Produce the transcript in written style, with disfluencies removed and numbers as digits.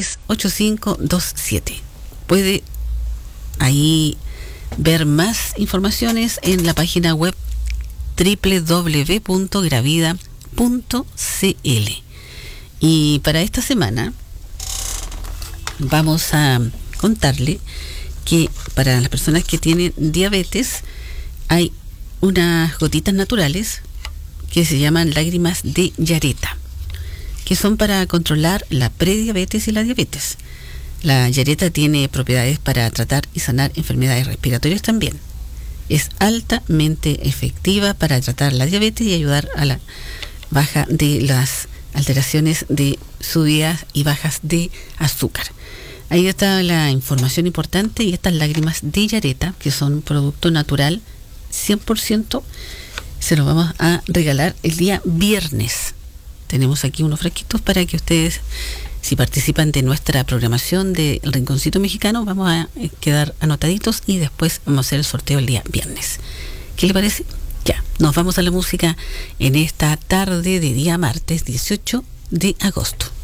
983-8527. Puede ahí ver más informaciones en la página web www.gravida.cl. Y para esta semana vamos a contarle que para las personas que tienen diabetes hay unas gotitas naturales que se llaman lágrimas de Yareta, que son para controlar la prediabetes y la diabetes. La Yareta tiene propiedades para tratar y sanar enfermedades respiratorias también. Es altamente efectiva para tratar la diabetes y ayudar a la baja de las alteraciones de subidas y bajas de azúcar. Ahí está la información importante, y estas lágrimas de Yareta, que son un producto natural 100%, se los vamos a regalar el día viernes. Tenemos aquí unos frasquitos para que ustedes, si participan de nuestra programación de El Rinconcito Mexicano, vamos a quedar anotaditos y después vamos a hacer el sorteo el día viernes. ¿Qué le parece? Ya, nos vamos a la música en esta tarde de día martes 18 de agosto.